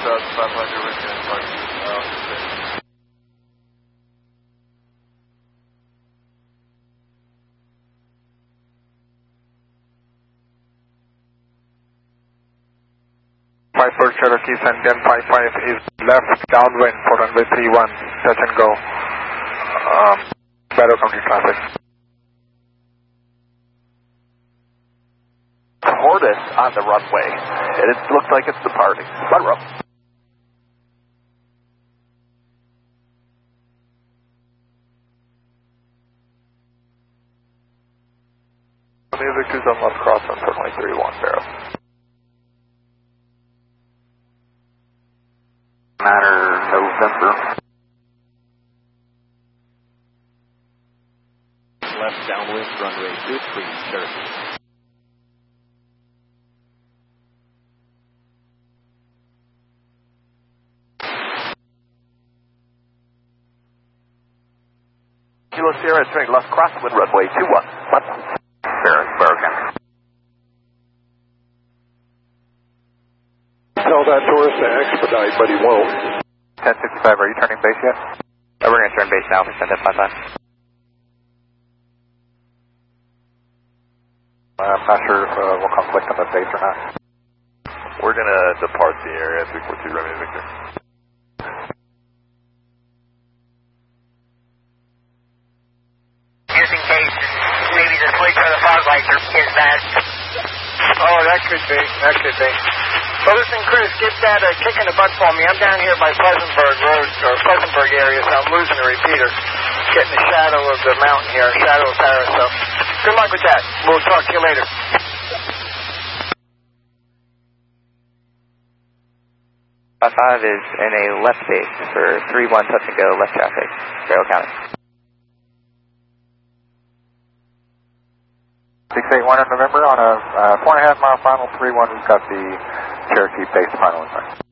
4500, we're going to park out. 54 Cherokee, Sandian 55 is left downwind for runway 31, touch and go. Barrow County traffic. Tortoise on the runway, and it looks like it's departing. Monroe. Music 2 on left cross on runway 31, Barrow. Matter November. Left downwind, runway 23, Cherokee. Kilo Sierra turning left crosswind, runway 21. Barrow County. Tell that tourist to expedite, but he won't. 1065, are you turning base yet? We're going to turn base now for Sandian 55. I'm not sure if we'll conflict on the base or not. We're going to depart the area 342 Romeo Victor. Just in case, maybe the switch or the fog lights is bad. Oh, that could be. Well, listen, Chris, get that kick in the butt for me. I'm down here by Pleasantburg Road, or Pleasantburg area, so I'm losing the repeater. Getting the shadow of the mountain here, shadow of Paris, so good luck with that. We'll talk to you later. 55 is in a left base for 31 touch and go, left traffic, Barrow County. 681 in November on a 4.5 mile final, 31, we've got the Cherokee base final in sight.